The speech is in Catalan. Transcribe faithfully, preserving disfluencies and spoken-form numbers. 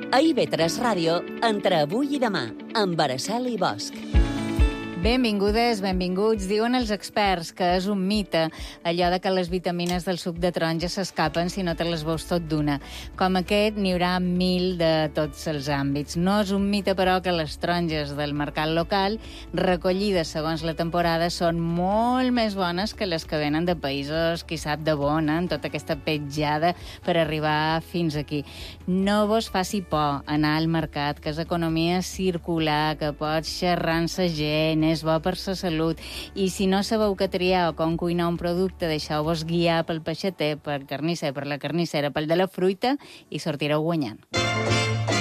A I V tres Ràdio, entre avui i demà, amb Araceli Bosch. Benvingudes, benvinguts. Diuen els experts que és un mite allò de que les vitamines del suc de taronja s'escapen si no te les veus tot d'una. Com aquest, n'hi haurà mil de tots els àmbits. No és un mite, però, que les taronges del mercat local, recollides segons la temporada, són molt més bones que les que venen de països, qui sap de bon, eh? En tota aquesta petjada per arribar fins aquí. No vos faci por anar al mercat, que és economia circular, que pots xerrar amb sa gent, és bo per sa salut. I si no sabeu què triar o com cuinar un producte, deixeu-vos guiar pel peixater, pel carnisser, per la carnissera, pel de la fruita, i sortireu guanyant.